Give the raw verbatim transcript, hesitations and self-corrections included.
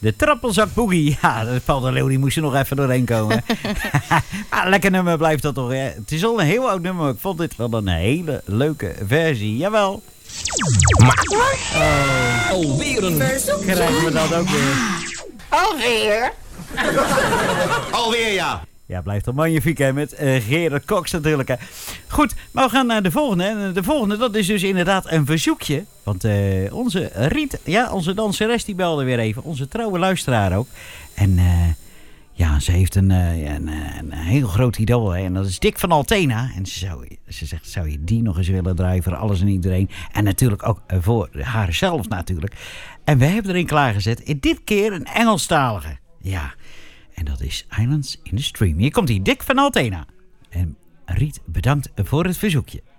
De trappelzak boogie. Ja, Paul de Leeuw die moest er nog even doorheen komen. ah, lekker nummer blijft dat toch. Hè? Het is al een heel oud nummer, maar ik vond dit wel een hele leuke versie. Jawel. Makkelijk. Oh. Alweer een verzoek. Krijgen we dat ook weer. Alweer? Alweer, ja. Ja, blijft toch magnifiek, hè, met uh, Gerard Cox natuurlijk. Hè. Goed, maar we gaan naar de volgende. En de volgende, dat is dus inderdaad een verzoekje. Want uh, onze Riet, ja, onze danseres, die belde weer even. Onze trouwe luisteraar ook. En uh, ja, ze heeft een, uh, een, een heel groot idool. Hè, en dat is Dick van Altena. En ze, zou, ze zegt, zou je die nog eens willen draaien voor alles en iedereen? En natuurlijk ook uh, voor haarzelf natuurlijk. En we hebben erin klaargezet. En dit keer een Engelstalige. Ja. En dat is Islands in the Stream. Hier komt hij, Dick van Altena. En Riet, bedankt voor het verzoekje.